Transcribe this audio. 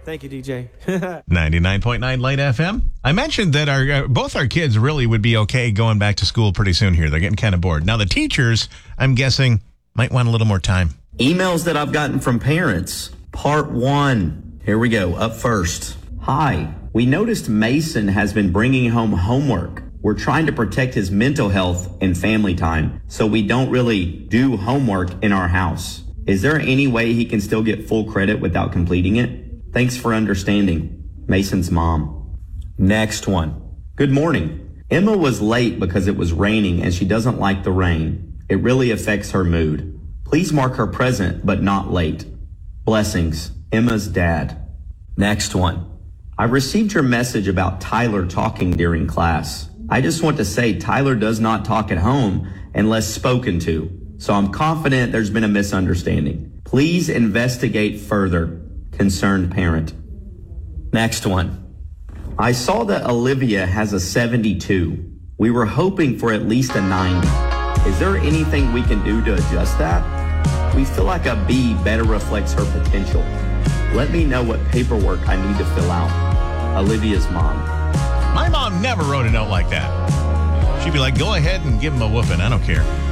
Thank you, DJ. 99.9 Light FM. I mentioned that our both our kids really would be okay going back to school pretty soon here. They're getting kind of bored. Now, the teachers, I'm guessing, might want a little more time. Emails that I've gotten from parents. Part 1. Here we go. Up first. Hi. We noticed Mason has been bringing home homework. We're trying to protect his mental health and family time, so we don't really do homework in our house. Is there any way he can still get full credit without completing it? Thanks for understanding. Mason's mom. Next one. Good morning. Emma was late because it was raining and she doesn't like the rain. It really affects her mood. Please mark her present but not late. Blessings. Emma's dad. Next one. I received your message about Tyler talking during class. I just want to say Tyler does not talk at home unless spoken to. So I'm confident there's been a misunderstanding. Please investigate further. Concerned parent. Next one. I saw that Olivia has a 72. We were hoping for at least a 90. Is there anything we can do to adjust that? We feel like a B better reflects her potential. Let me know what paperwork I need to fill out. Olivia's mom. My mom never wrote a note like that. She'd be like, go ahead and give him a whooping. I don't care.